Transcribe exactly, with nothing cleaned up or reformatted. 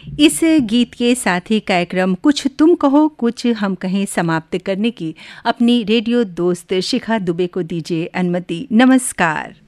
इस गीत के साथ ही कार्यक्रम कुछ तुम कहो कुछ हम कहें समाप्त करने की अपनी रेडियो दोस्त शिखा दुबे को दीजिए अनुमति। नमस्कार।